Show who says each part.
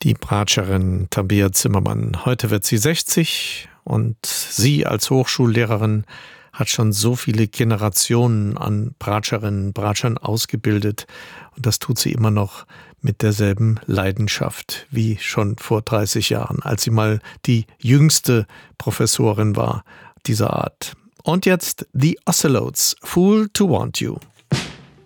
Speaker 1: Die Bratscherin Tabea Zimmermann. Heute wird sie 60 und sie als Hochschullehrerin hat schon so viele Generationen an Bratscherinnen, Bratschern ausgebildet. Und das tut sie immer noch mit derselben Leidenschaft wie schon vor 30 Jahren, als sie mal die jüngste Professorin war dieser Art. Und jetzt The Ocelots, Fool to Want You.